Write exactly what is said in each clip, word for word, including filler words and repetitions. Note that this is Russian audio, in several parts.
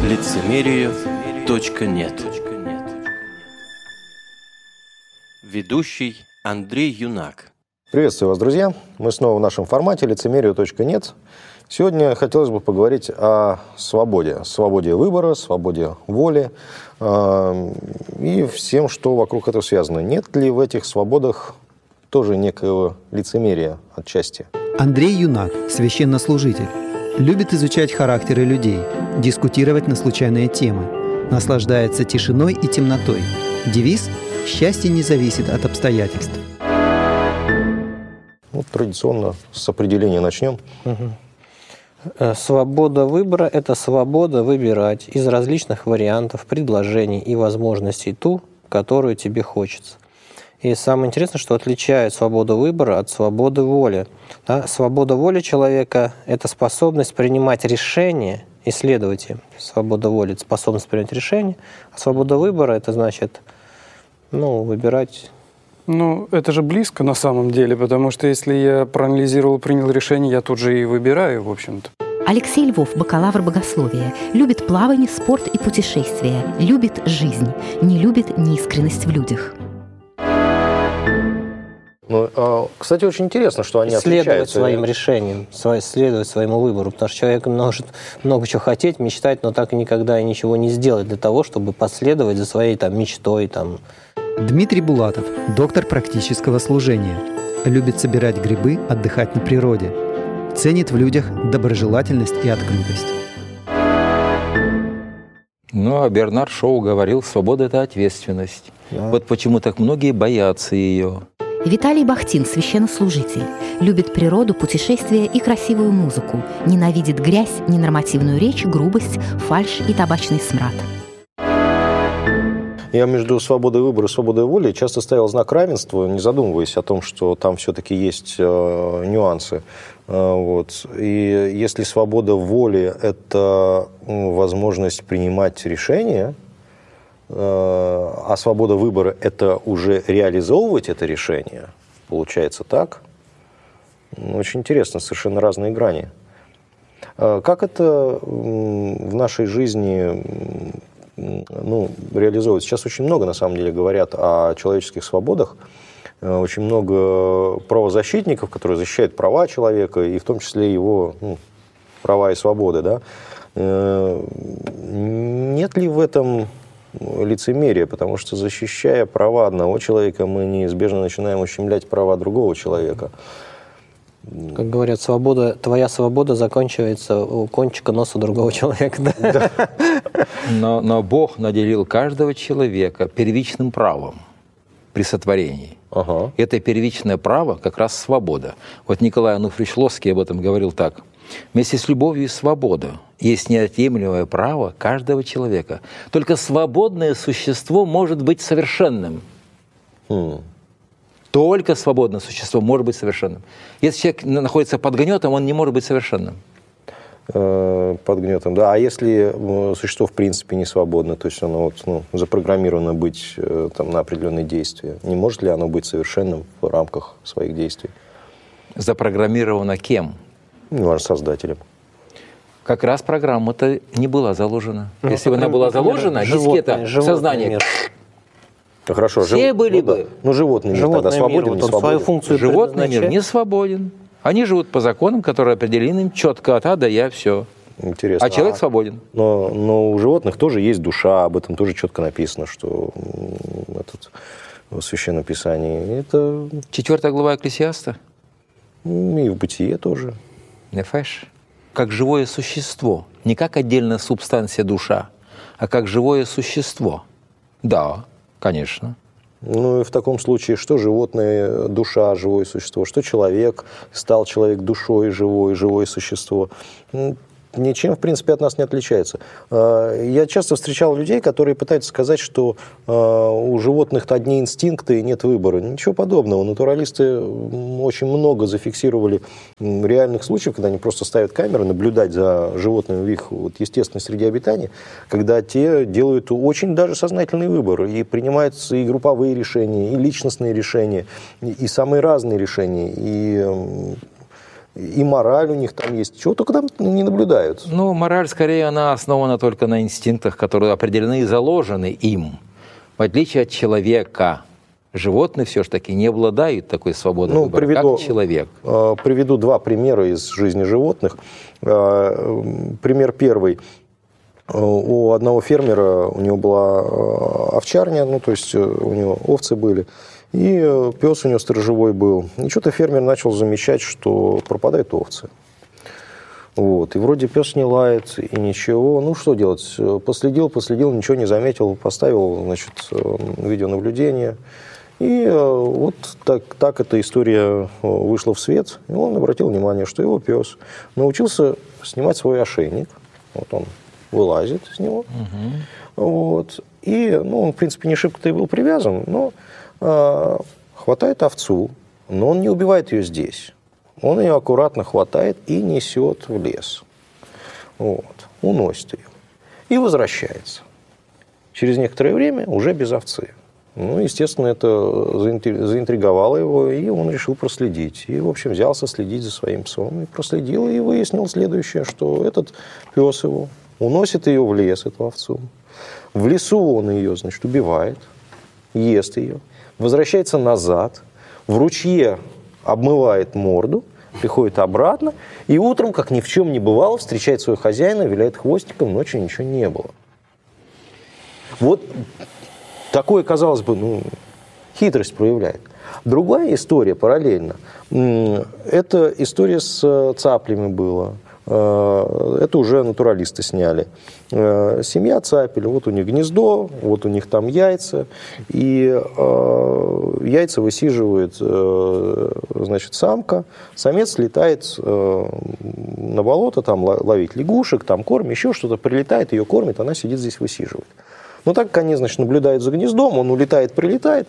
лицемерие точка нет. Ведущий Андрей Юнак. Приветствую вас, друзья. Мы снова в нашем формате лицемерие точка нет. Сегодня хотелось бы поговорить о свободе. Свободе выбора, свободе воли э, и всем, что вокруг этого связано. Нет ли в этих свободах тоже некоего лицемерия отчасти? Андрей Юнак, священнослужитель. Любит изучать характеры людей, дискутировать на случайные темы. Наслаждается тишиной и темнотой. Девиз «Счастье не зависит от обстоятельств». Ну, традиционно с определения начнем. Угу. Свобода выбора – это свобода выбирать из различных вариантов, предложений и возможностей ту, которую тебе хочется. И самое интересное, что отличает свободу выбора от свободы воли. Да? Свобода воли человека – это способность принимать решения и следовать им. Свобода воли – это способность принять решения, а свобода выбора – это значит ну, выбирать. Ну, это же близко на самом деле, потому что если я проанализировал, принял решение, я тут же и выбираю, в общем-то. Алексей Львов, бакалавр богословия, любит плавание, спорт и путешествия, любит жизнь, не любит неискренность в людях. Ну, кстати, очень интересно, что они следовать отличаются. Своим решениям, следовать своему выбору, потому что человек может много чего хотеть, мечтать, но так и никогда и ничего не сделать для того, чтобы последовать за своей там, мечтой. Там. Дмитрий Булатов, доктор практического служения. Любит собирать грибы, отдыхать на природе. Ценит в людях доброжелательность и открытость. Ну, а Бернард Шоу говорил, свобода – это ответственность. Да. Вот почему так многие боятся ее. Виталий Бахтин, священнослужитель, любит природу, путешествия и красивую музыку, ненавидит грязь, ненормативную речь, грубость, фальшь и табачный смрад. Я между свободой выбора и свободой воли часто ставил знак равенства, не задумываясь о том, что там все-таки есть э, нюансы. Э, вот. И если свобода воли – это э, возможность принимать решения, а свобода выбора – это уже реализовывать это решение, получается так. Очень интересно, совершенно разные грани. Как это в нашей жизни ну, реализовывать? Сейчас очень много, на самом деле, говорят о человеческих свободах. Очень много правозащитников, которые защищают права человека, и в том числе его ну, права и свободы. Да? Нет ли в этом лицемерие, потому что, защищая права одного человека, мы неизбежно начинаем ущемлять права другого человека. Как говорят, свобода, твоя свобода заканчивается у кончика носа другого человека. Да? Да. Но, но Бог наделил каждого человека первичным правом при сотворении. Ага. Это первичное право как раз свобода. Вот Николай Ануфриевич Лосский об этом говорил так. Вместе с любовью и свободой есть неотъемлемое право каждого человека. Только свободное существо может быть совершенным. Mm. Только свободное существо может быть совершенным. Если человек находится под гнетом, он не может быть совершенным. Под гнетом, да. А если существо в принципе не свободно, то есть оно вот, ну, запрограммировано быть там, на определенные действия, не может ли оно быть совершенным в рамках своих действий? Запрограммировано кем? Ну, создателем. Как раз программа-то не была заложена. Ну, Если бы она была заложена, дискета сознания... Ну, хорошо, все жив... были ну, бы. Да. Ну, животный мир тогда свободен, не свободен. Животный мир не свободен. Они живут по законам, которые определены им четко от А до Я, все. Интересно. А человек свободен. Но, но у животных тоже есть душа, об этом тоже четко написано, что этот, в Священном Писании. Это... Четвертая глава Экклесиаста. И в Бытие тоже. Нефеш. Как живое существо. Не как отдельная субстанция душа, а как живое существо. Да, конечно. Ну и в таком случае, что животное, душа, живое существо, что человек, стал человек душой, живое, живое существо. Ничем, в принципе, от нас не отличается. Я часто встречал людей, которые пытаются сказать, что у животных одни инстинкты и нет выбора. Ничего подобного. Натуралисты очень много зафиксировали реальных случаев, когда они просто ставят камеры, наблюдать за животными в их вот, естественной среде обитания, когда те делают очень даже сознательный выбор и принимаются и групповые решения, и личностные решения, и самые разные решения. И и мораль у них там есть. Чего только там не наблюдают. Ну, мораль, скорее, она основана только на инстинктах, которые определены и заложены им. В отличие от человека, животные все-таки не обладают такой свободой ну, выбора, приведу, как человек. Э, приведу два примера из жизни животных. Э, пример первый. У одного фермера, у него была овчарня, ну, то есть у него овцы были, и пес у него сторожевой был. И что-то фермер начал замечать, что пропадают овцы. Вот. И вроде пес не лает, и ничего. Ну, что делать? Последил, последил, ничего не заметил, поставил, значит, видеонаблюдение. И вот так, так эта история вышла в свет. И он обратил внимание, что его пес научился снимать свой ошейник. Вот он вылазит из него. Угу. Вот. И, ну, он, в принципе, не шибко-то и был привязан, но э, хватает овцу, но он не убивает ее здесь. Он ее аккуратно хватает и несет в лес. Вот. Уносит ее. И возвращается. Через некоторое время уже без овцы. Ну, естественно, это заинтриговало его, и он решил проследить. И, в общем, взялся следить за своим псом. И проследил, и выяснил следующее, что этот пес его уносит ее в лес, эту овцу. В лесу он ее, значит, убивает, ест ее, возвращается назад, в ручье обмывает морду, приходит обратно, и утром, как ни в чем не бывало, встречает своего хозяина, виляет хвостиком, ночью ничего не было. Вот такое, казалось бы, ну, хитрость проявляет. Другая история параллельно. Это история с цаплями была. Это уже натуралисты сняли. Семья цапель, вот у них гнездо, вот у них там яйца, и яйца высиживает, значит, самка, самец летает на болото, там ловить лягушек, там корм, еще что-то, прилетает, ее кормит, она сидит здесь, высиживает. Но так как они, значит, наблюдают за гнездом, он улетает, прилетает,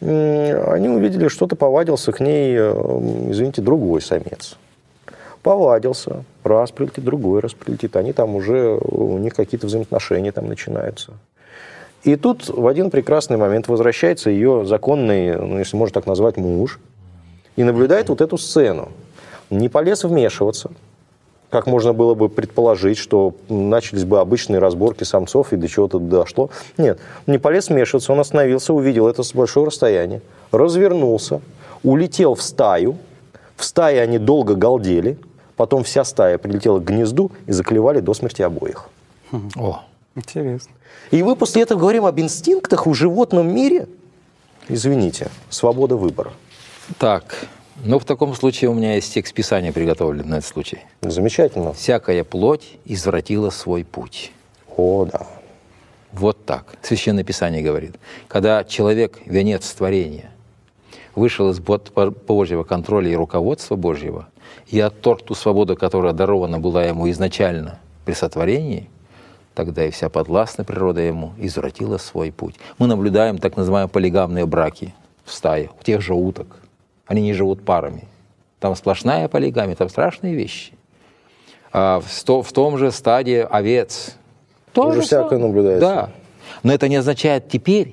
они увидели, что-то повадился к ней, извините, другой самец. Повадился, раз прилетит, другой раз прилетит. Они там уже, у них какие-то взаимоотношения там начинаются. И тут в один прекрасный момент возвращается ее законный, ну, если можно так назвать, муж, и наблюдает вот эту сцену. Не полез вмешиваться, как можно было бы предположить, что начались бы обычные разборки самцов и до чего-то дошло. Нет, не полез вмешиваться, он остановился, увидел это с большого расстояния, развернулся, улетел в стаю. В стае они долго галдели, потом вся стая прилетела к гнезду и заклевали до смерти обоих. О, интересно. И мы после этого говорим об инстинктах в животном мире. Извините, свобода выбора. Так, ну в таком случае у меня есть текст Писания приготовлен на этот случай. Замечательно. «Всякая плоть извратила свой путь». О, да. Вот так. Священное Писание говорит. Когда человек, венец творения, вышел из Божьего контроля и руководства Божьего, и отторг ту свободу, которая дарована была ему изначально при сотворении, тогда и вся подвластная природа ему извратила свой путь. Мы наблюдаем так называемые полигамные браки в стае, у тех же уток. Они не живут парами. Там сплошная полигамия, там страшные вещи. А в, сто, в том же стаде овец тоже всякое наблюдается. Да. Но это не означает теперь,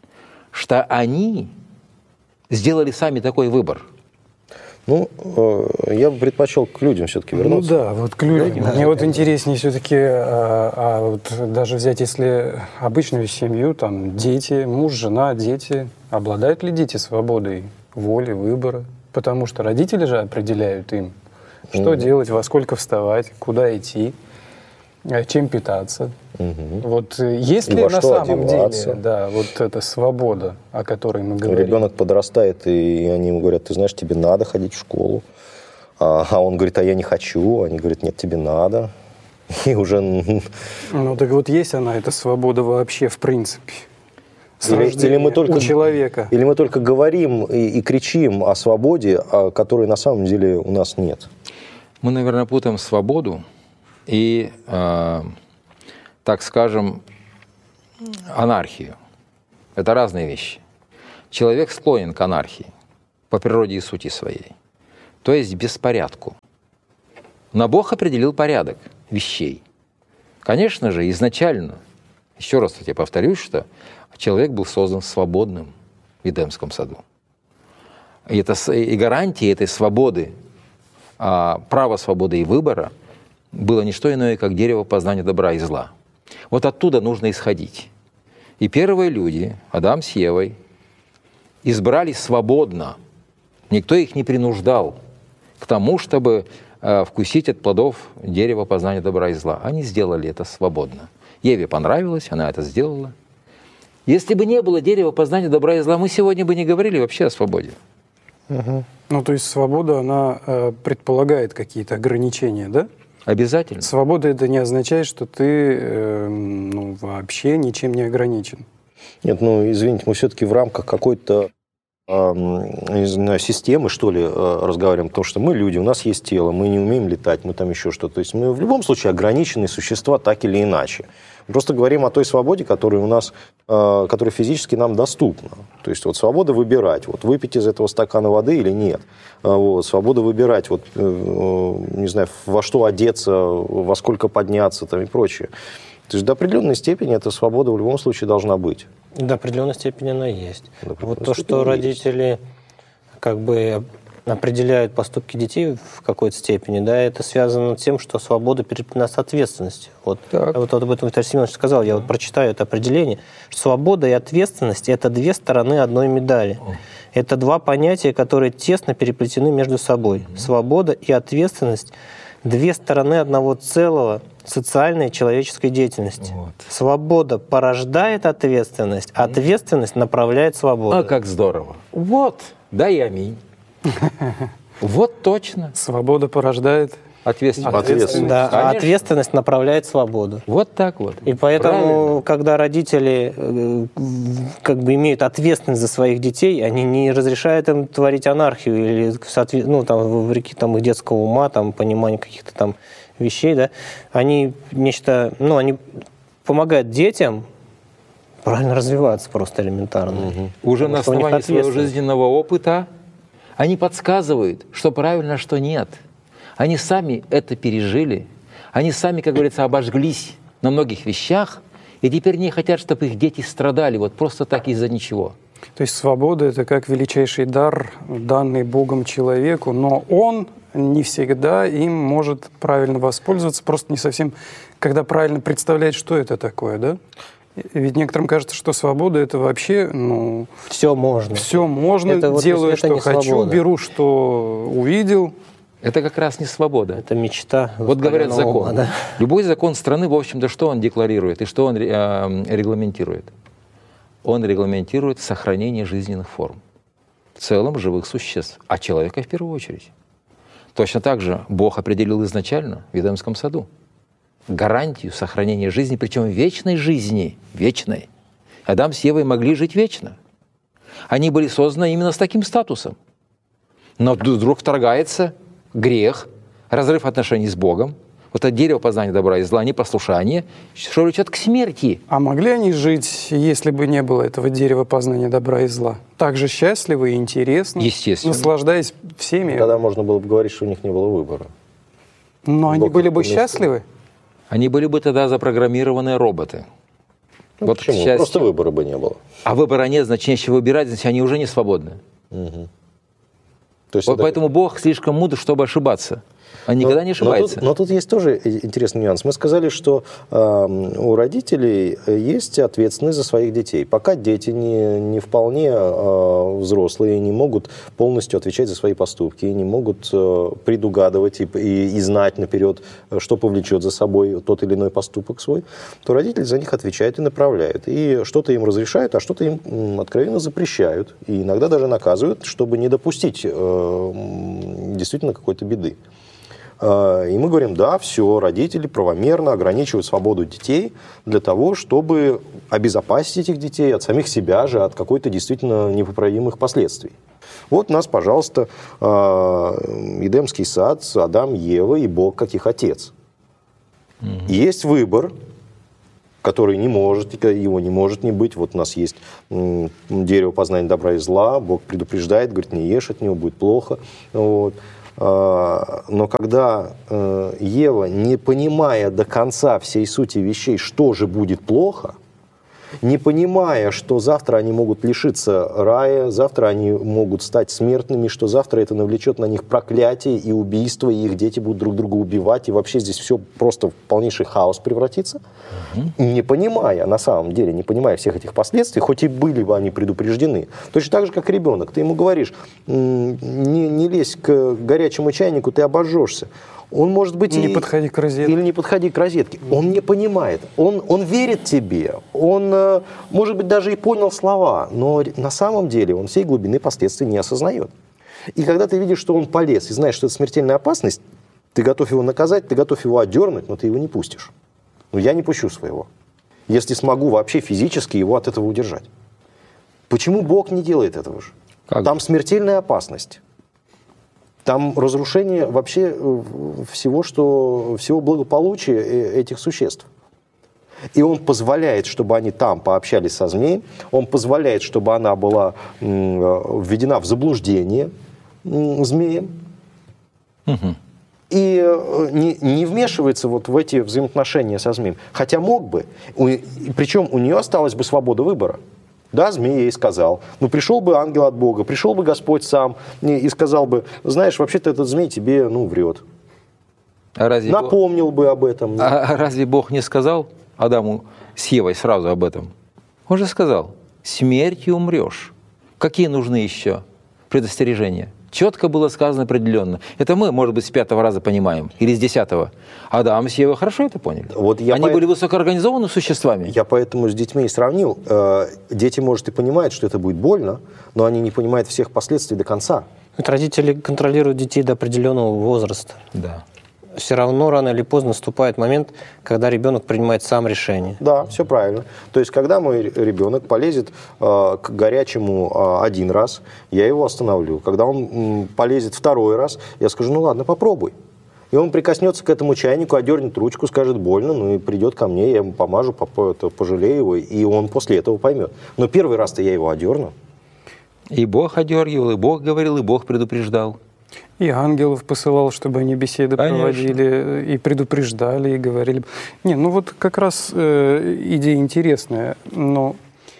что они сделали сами такой выбор. Ну, я бы предпочел к людям все-таки вернуться. Ну да, вот к людям. Мне вот интереснее все-таки, а, а вот даже взять, если обычную семью, там дети, муж, жена, дети, обладают ли дети свободой воли, выбора? Потому что родители же определяют им, что mm. делать, во сколько вставать, куда идти, чем питаться. Mm-hmm. Вот есть ли на самом одеваться. деле да, вот эта свобода, о которой мы говорим? Ребенок подрастает, и они ему говорят, ты знаешь, тебе надо ходить в школу. А он говорит, а я не хочу. Они говорят, нет, тебе надо. И уже... Ну так вот есть она, эта свобода вообще в принципе? Или, или, мы только, у человека. Или мы только говорим и, и кричим о свободе, о которой на самом деле у нас нет? Мы, наверное, путаем свободу и, э, так скажем, анархию. Это разные вещи. Человек склонен к анархии по природе и сути своей, то есть беспорядку. Но Бог определил порядок вещей. Конечно же, изначально, еще раз я повторюсь, что человек был создан свободным в Эдемском саду. И, это, и гарантией этой свободы а право свободы и выбора было не что иное, как дерево познания добра и зла. Вот оттуда нужно исходить. И первые люди, Адам с Евой, избрали свободно. Никто их не принуждал к тому, чтобы э, вкусить от плодов дерева познания добра и зла. Они сделали это свободно. Еве понравилось, она это сделала. Если бы не было дерева познания добра и зла, мы сегодня бы не говорили вообще о свободе. Угу. Ну, то есть свобода, она э, предполагает какие-то ограничения, да? Обязательно. Свобода — это не означает, что ты э, ну, вообще ничем не ограничен. Нет, ну, извините, мы все-таки в рамках какой-то э, не знаю, системы, что ли, э, разговариваем, потому что мы люди, у нас есть тело, мы не умеем летать, мы там еще что-то. То есть мы в любом случае ограниченные существа так или иначе. Мы просто говорим о той свободе, которая у нас, э, которая физически нам доступна. То есть вот свобода выбирать, вот выпить из этого стакана воды или нет. Вот, свобода выбирать, вот, э, не знаю, во что одеться, во сколько подняться там, и прочее. То есть до определенной степени эта свобода в любом случае должна быть. До определенной степени она есть. Вот то, степени что есть. родители как бы определяют поступки детей в какой-то степени, да, это связано с тем, что свобода переплетена с ответственностью. Вот, вот, вот об этом Виталий Семенович сказал, я вот прочитаю это определение, что свобода и ответственность – это две стороны одной медали. Это два понятия, которые тесно переплетены между собой. Mm-hmm. Свобода и ответственность – две стороны одного целого социальной и человеческой деятельности. Вот. Свобода порождает ответственность, mm-hmm. ответственность направляет свободу. А как здорово. Вот, да и аминь. Вот точно. Свобода порождает ответственность. Ответственность. Да, а ответственность направляет свободу. Вот так вот. И поэтому, правильно, когда родители э, как бы имеют ответственность за своих детей, они не разрешают им творить анархию или ну, там, вопреки там, их детского ума, там, понимания каких-то там вещей, да, они нечто, ну, они помогают детям правильно развиваться просто элементарно. Угу. Уже на основании своего жизненного опыта они подсказывают, что правильно, а что нет. Они сами это пережили. Они сами, как говорится, обожглись на многих вещах, и теперь не хотят, чтобы их дети страдали вот просто так из-за ничего. То есть свобода — это как величайший дар, данный Богом человеку, но он не всегда им может правильно воспользоваться, просто не совсем, когда правильно представляет, что это такое, да? Ведь некоторым кажется, что свобода — это вообще, ну... Все можно. Все можно, это, делаю, вот, что хочу, свобода. Беру, что увидел. Это как раз не свобода. Это мечта. Вот говорят закон. Ума, да? Любой закон страны, в общем-то, что он декларирует и что он э, регламентирует? Он регламентирует сохранение жизненных форм. В целом живых существ, а человека в первую очередь. Точно так же Бог определил изначально в Эдемском саду гарантию сохранения жизни, причем вечной жизни, вечной. Адам с Евой могли жить вечно. Они были созданы именно с таким статусом. Но вдруг вторгается грех, разрыв отношений с Богом, вот это дерево познания добра и зла, непослушание, что влечет к смерти. А могли они жить, если бы не было этого дерева познания добра и зла? Так же счастливы и интересно, естественно, наслаждаясь всеми? Тогда можно было бы говорить, что у них не было выбора. Но они Бог были бы вместе. счастливы? Они были бы тогда запрограммированные роботы. Ну, вот почему? счастье. Просто выбора бы не было. А выбора нет, значит, нечего выбирать, значит, они уже не свободны. Угу. То есть Вот это... поэтому Бог слишком мудр, чтобы ошибаться. Он никогда но, не ошибается. Но тут, но тут есть тоже интересный нюанс. Мы сказали, что э, у родителей есть ответственность за своих детей. Пока дети не, не вполне э, взрослые, не могут полностью отвечать за свои поступки, не могут э, предугадывать и, и, и знать наперед, что повлечет за собой тот или иной поступок свой, то родители за них отвечают и направляют. И что-то им разрешают, а что-то им откровенно запрещают. И иногда даже наказывают, чтобы не допустить э, действительно какой-то беды. И мы говорим, да, все, родители правомерно ограничивают свободу детей для того, чтобы обезопасить этих детей от самих себя же, от какой-то действительно непоправимых последствий. Вот у нас, пожалуйста, Эдемский сад, Адам, Ева и Бог как их отец. Mm-hmm. Есть выбор, который не может, его не может не быть. Вот у нас есть дерево познания добра и зла, Бог предупреждает, говорит, не ешь от него, будет плохо. Вот. Но когда Ева, не понимая до конца всей сути вещей, что же будет плохо, не понимая, что завтра они могут лишиться рая, завтра они могут стать смертными, что завтра это навлечет на них проклятие и убийство, и их дети будут друг друга убивать, и вообще здесь все просто в полнейший хаос превратится. Угу. Не понимая, на самом деле, не понимая всех этих последствий, хоть и были бы они предупреждены. Точно так же, как ребенок. Ты ему говоришь, не, не лезь к горячему чайнику, ты обожжешься. Он может быть не и... подходи к розетке. Или не подходи к розетке. Он не понимает. Он, он верит тебе. Он, может быть, даже и понял слова. Но на самом деле он всей глубины последствий не осознает. И когда ты видишь, что он полез, и знаешь, что это смертельная опасность, ты готов его наказать, ты готов его отдернуть, но ты его не пустишь. Но я не пущу своего. Если смогу вообще физически его от этого удержать. Почему Бог не делает этого же? Как? Там смертельная опасность. Там разрушение вообще всего, что, всего благополучия этих существ. И он позволяет, чтобы они там пообщались со змеем, он позволяет, чтобы она была введена в заблуждение змеем, угу. и не, не вмешивается вот в эти взаимоотношения со змеем. Хотя мог бы, причем у нее осталась бы свобода выбора. Да, змея ей сказал. Ну, пришел бы ангел от Бога, пришел бы Господь сам и сказал бы, знаешь, вообще-то этот змей тебе, ну, врет. А разве Напомнил Бог... бы об этом. А разве Бог не сказал Адаму с Евой сразу об этом? Он же сказал, смертью умрешь. Какие нужны еще предостережения? Четко было сказано определенно. Это мы, может быть, с пятого раза понимаем, или с десятого. Адам с Евой хорошо это поняли. Вот я Они по... были высокоорганизованными существами. Я поэтому с детьми и сравнил. Дети, может, и понимают, что это будет больно, но они не понимают всех последствий до конца. Это родители контролируют детей до определенного возраста. Да. Все равно рано или поздно наступает момент, когда ребенок принимает сам решение. Да, все правильно. То есть, когда мой ребенок полезет э, к горячему э, один раз, я его остановлю. Когда он м, полезет второй раз, я скажу, ну ладно, попробуй. И он прикоснется к этому чайнику, одернет ручку, скажет больно, ну и придет ко мне, я ему помажу, пожалею его, и он после этого поймет. Но первый раз-то я его одерну. И Бог одергивал, и Бог говорил, и Бог предупреждал. И ангелов посылал, чтобы они беседы Конечно. проводили, и предупреждали, и говорили. Не, ну вот как раз э, идея интересная, но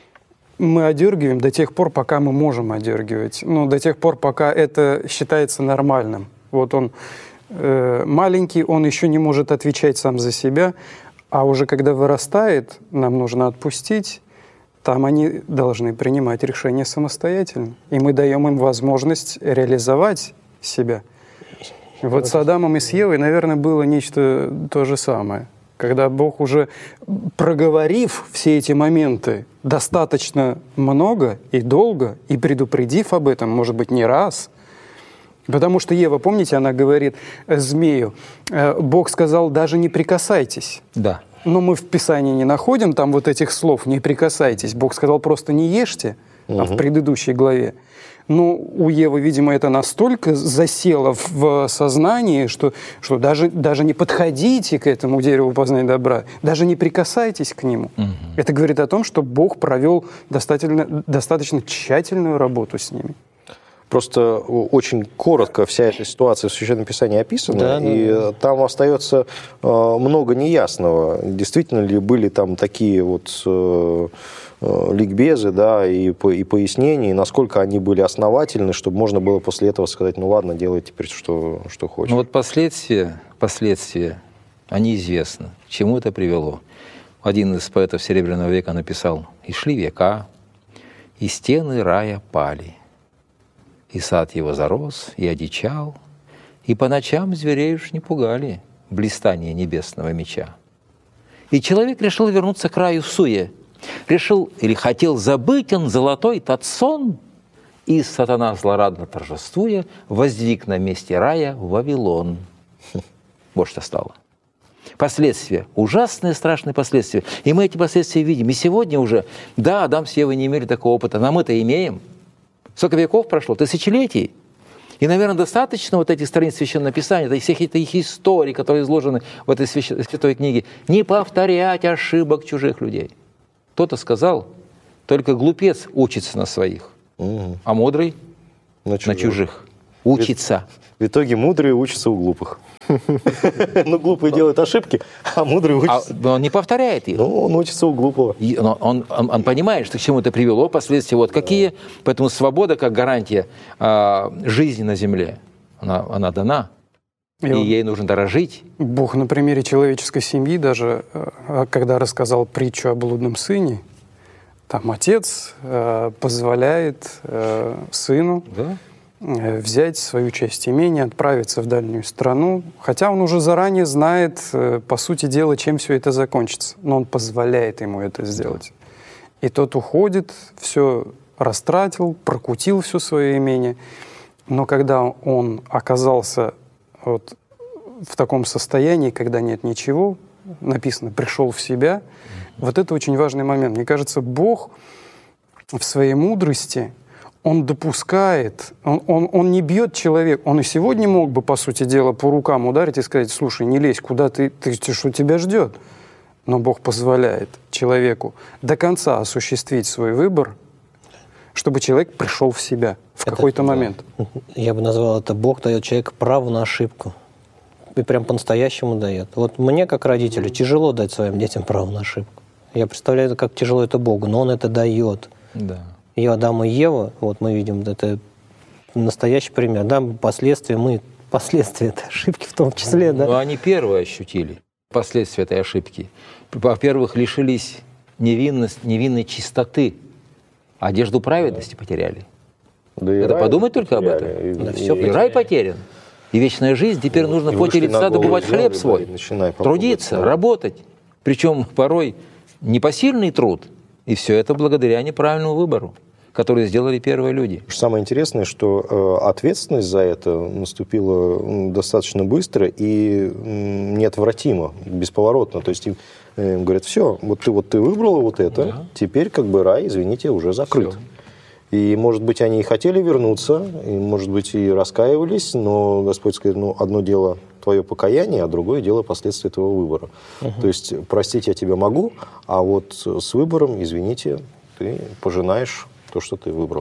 мы одергиваем до тех пор, пока мы можем одергивать. Ну, до тех пор, пока это считается нормальным. Вот он э, маленький, он еще не может отвечать сам за себя, а уже когда вырастает, нам нужно отпустить. Там они должны принимать решения самостоятельно. И мы даем им возможность реализовать себя. Вот с Адамом и с Евой, наверное, было нечто то же самое. Когда Бог уже, проговорив все эти моменты достаточно много и долго, и предупредив об этом, может быть, не раз, потому что Ева, помните, она говорит змею, Бог сказал, даже не прикасайтесь. Да. Но мы в Писании не находим там вот этих слов «не прикасайтесь». Бог сказал просто «не ешьте», угу. а в предыдущей главе. Но у Евы, видимо, это настолько засело в сознании, что, что даже, даже не подходите к этому дереву познания добра, даже не прикасайтесь к нему. Угу. Это говорит о том, что Бог провел достаточно, достаточно тщательную работу с ними. Просто очень коротко вся эта ситуация в Священном Писании описана, да, и да. там остается э, много неясного. Действительно ли были там такие вот э, э, ликбезы, да, и, и пояснения, и насколько они были основательны, чтобы можно было после этого сказать, ну ладно, делай теперь что, что хочешь. Ну вот последствия, последствия, они известны. К чему это привело? Один из поэтов Серебряного века написал, «И шли века, и стены рая пали». И сад его зарос, и одичал, и по ночам зверей уж не пугали блистание небесного меча. И человек решил вернуться к раю суе. Решил или хотел забыть он золотой тот сон, и сатана, злорадно торжествуя, воздвиг на месте рая Вавилон. Вот что стало. Последствия, ужасные, страшные последствия. И мы эти последствия видим. И сегодня уже, да, Адам с Евой не имели такого опыта, но мы-то имеем. Сколько веков прошло? Тысячелетий. И, наверное, достаточно вот этих страниц Священного Писания, всех этих историй, которые изложены в этой святой книге, не повторять ошибок чужих людей. Кто-то сказал, только глупец учится на своих, угу. а мудрый на чужих. на чужих учится. В итоге мудрые учатся у глупых. Ну, глупые делают ошибки, а мудрые учатся. А он не повторяет их. Ну, он учится у глупого. И он, он, он, он понимает, что к чему это привело, последствия вот какие. Поэтому свобода как гарантия э, жизни на земле, она, она дана. И, и ей нужно дорожить. Бог на примере человеческой семьи даже, когда рассказал притчу о блудном сыне, там отец э, позволяет э, сыну Да? э, взять свою часть имения, отправиться в дальнюю страну, хотя он уже заранее знает, э, по сути дела, чем все это закончится, но он позволяет ему это сделать. И тот уходит, все растратил, прокутил все свое имение, но когда он оказался вот в таком состоянии, когда нет ничего, написано «пришел в себя», вот это очень важный момент. Мне кажется, Бог в своей мудрости, Он допускает, Он, он, он не бьет человека. Он и сегодня мог бы, по сути дела, по рукам ударить и сказать: слушай, не лезь, куда ты, ты, ты что тебя ждет? Но Бог позволяет человеку до конца осуществить свой выбор, чтобы человек пришел в себя в это, какой-то да. момент. Я бы назвал это: Бог дает человеку право на ошибку. И прям по-настоящему дает. Вот мне, как родителю, тяжело дать своим детям право на ошибку. Я представляю, как тяжело это Богу, но Он это дает. Да. И Адам и Ева, вот мы видим, это настоящий пример. Да, последствия, мы последствия этой ошибки в том числе. Ну, да. они первые ощутили последствия этой ошибки. Во-первых, лишились невинность, невинной чистоты, одежду праведности потеряли. Да Это подумать только об этом. И, да и, все, и, и рай потерян. И вечная жизнь. Теперь и, нужно и поте лица добывать хлеб свой. Трудиться, работать. Причем порой непосильный труд. И все это благодаря неправильному выбору, который сделали первые люди. Самое интересное, что э, ответственность за это наступила э, достаточно быстро и э, неотвратимо, бесповоротно. То есть им э, говорят: все, вот ты, вот ты выбрала вот это, да. Теперь как бы рай, извините, уже закрыт. Все. И, может быть, они и хотели вернуться, и, может быть, и раскаивались, но Господь сказал: ну, одно дело твое покаяние, а другое дело последствия твоего выбора. Uh-huh. То есть простить я тебя могу, а вот с выбором, извините, ты пожинаешь то, что ты выбрал.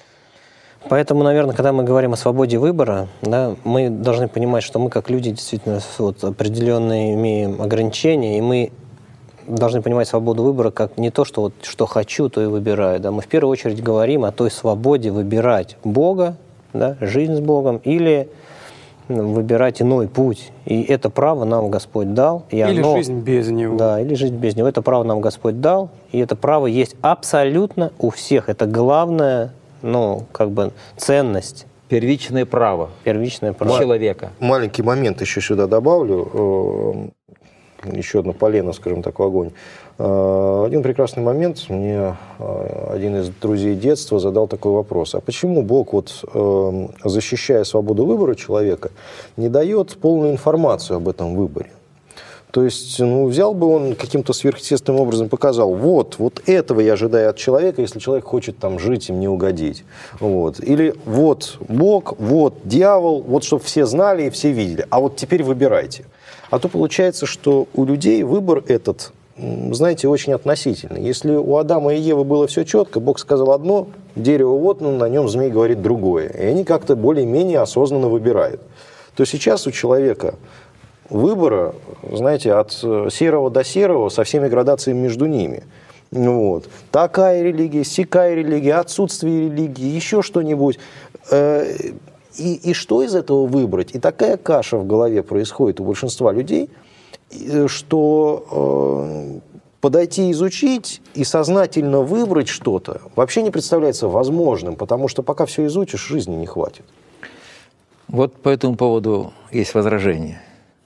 Поэтому, наверное, когда мы говорим о свободе выбора, да, мы должны понимать, что мы, как люди, действительно вот, определенные имеем ограничения, и мы должны понимать свободу выбора как не то, что вот что хочу, то и выбираю. Да. Мы в первую очередь говорим о той свободе выбирать Бога, да, жизнь с Богом, или выбирать иной путь. И это право нам Господь дал. И или оно, жизнь без Него. Да, или жизнь без Него. Это право нам Господь дал, и это право есть абсолютно у всех. Это главная, ну, как бы, ценность. Первичное право. Первичное право человека. Маленький момент еще сюда добавлю. Еще одно полено, скажем так, в огонь. Один прекрасный момент мне один из друзей детства задал такой вопрос: а почему Бог, вот, защищая свободу выбора человека, не дает полную информацию об этом выборе? То есть, ну, взял бы он каким-то сверхъестественным образом, показал: вот, вот этого я ожидаю от человека, если человек хочет там жить и мне угодить. Вот. Или вот Бог, вот дьявол, вот чтобы все знали и все видели, а вот теперь выбирайте. А то получается, что у людей выбор этот, знаете, очень относительный. Если у Адама и Евы было все четко, Бог сказал одно, дерево вот, ну, на нем змей говорит другое. И они как-то более-менее осознанно выбирают. То сейчас у человека выбора, знаете, от серого до серого со всеми градациями между ними. Вот. Такая религия, сякая религия, отсутствие религии, еще что-нибудь. И, и что из этого выбрать? И такая каша в голове происходит у большинства людей, что э, подойти изучить и сознательно выбрать что-то вообще не представляется возможным, потому что пока все изучишь, жизни не хватит. Вот по этому поводу есть возражение.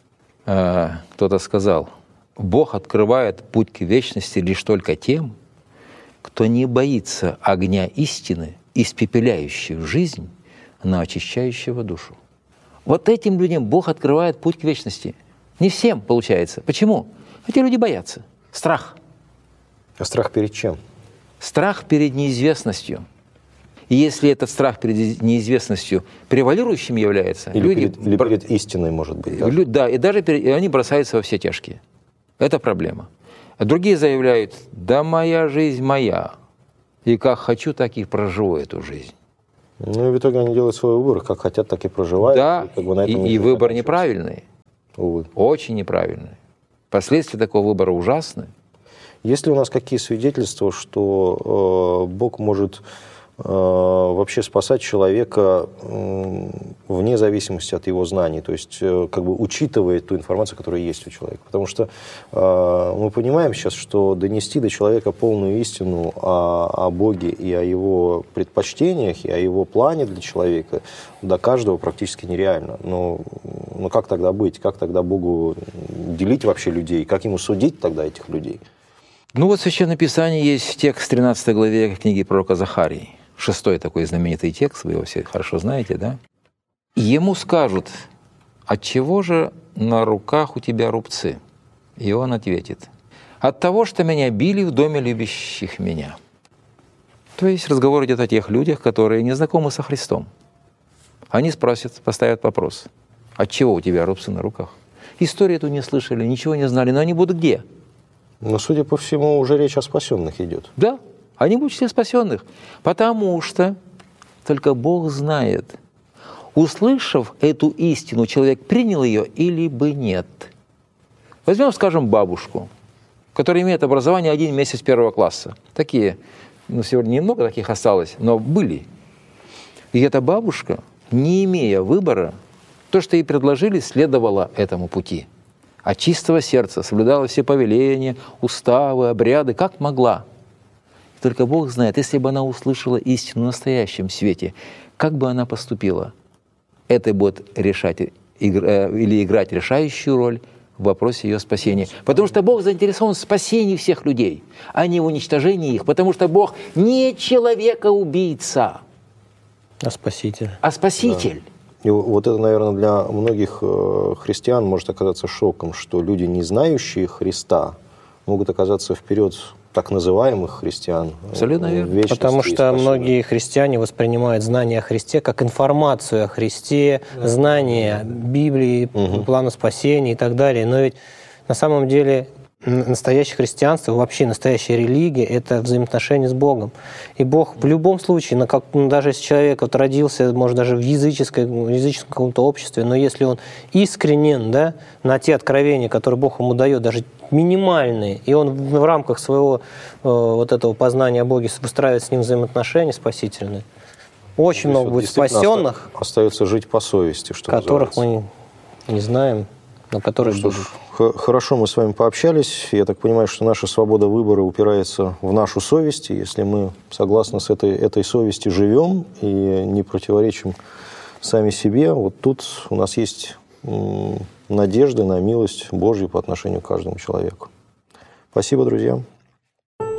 Кто-то сказал: Бог открывает путь к вечности лишь только тем, кто не боится огня истины, испепеляющего жизнь, но очищающего душу. Вот этим людям Бог открывает путь к вечности. Не всем получается. Почему? Эти люди боятся. Страх. А страх перед чем? Страх перед неизвестностью. И если этот страх перед неизвестностью превалирующим является... Или, люди, перед, или перед истиной, может быть. Да, люди, да и даже перед, и они бросаются во все тяжкие. Это проблема. А другие заявляют: да моя жизнь моя. И как хочу, так и проживу эту жизнь. Ну и в итоге они делают свой выбор, как хотят, так и проживают. Да, и, как бы на этом и, и выбор неправильный. Увы. Очень неправильный. Последствия такого выбора ужасны. Есть ли у нас какие свидетельства, что э, Бог может э, вообще спасать человека э, вне зависимости от его знаний, то есть э, как бы учитывая ту информацию, которая есть у человека? Потому что э, мы понимаем сейчас, что донести до человека полную истину о, о Боге и о его предпочтениях, и о его плане для человека до каждого практически нереально. Но, но как тогда быть? Как тогда Богу делить вообще людей? Как ему судить тогда этих людей? Ну вот в Священном Писании есть текст в тринадцатой главе книги пророка Захарии. Шестой такой знаменитый текст, вы его все хорошо знаете, да? Ему скажут: «Отчего же на руках у тебя рубцы?» И он ответит: «От того, что меня били в доме любящих меня». То есть разговор идет о тех людях, которые не знакомы со Христом. Они спросят, поставят вопрос: «Отчего у тебя рубцы на руках?» Историю эту не слышали, ничего не знали, но они будут где? Но, судя по всему, уже речь о спасенных идет. Да, они будут все спасенных, потому что только Бог знает, услышав эту истину, человек принял ее или бы нет. Возьмем, скажем, бабушку, которая имеет образование один месяц первого класса. Такие, ну, сегодня немного таких осталось, но были. И эта бабушка, не имея выбора, то, что ей предложили, следовала этому пути. От чистого сердца соблюдала все повеления, уставы, обряды, как могла. Только Бог знает, если бы она услышала истину в настоящем свете, как бы она поступила. Это будет решать или играть решающую роль в вопросе ее спасения. Потому что Бог заинтересован в спасении всех людей, а не в уничтожении их. Потому что Бог не человека-убийца, а спаситель. А спаситель. Да. И вот это, наверное, для многих христиан может оказаться шоком, что люди, не знающие Христа, могут оказаться вперед так называемых христиан. Абсолютно верно. Потому что многие христиане воспринимают знание о Христе как информацию о Христе, да. знание Библии, угу. плана спасения и так далее. Но ведь на самом деле настоящее христианство, вообще настоящая религия — это взаимоотношения с Богом. И Бог в любом случае, на как, ну, даже если человек вот родился, может, даже в языческой, в языческом каком-то обществе, но если он искренен, да, на те откровения, которые Бог ему дает, даже минимальные, и он в рамках своего э, вот этого познания о Боге выстраивает с ним взаимоотношения спасительные, очень много будет спасенных, остается жить по совести, что которых называется. Мы не знаем, но которые ну, будут. Хорошо, мы с вами пообщались. Я так понимаю, что наша свобода выбора упирается в нашу совесть. И если мы согласно с этой, этой совести живем и не противоречим сами себе, вот тут у нас есть надежда на милость Божью по отношению к каждому человеку. Спасибо, друзья.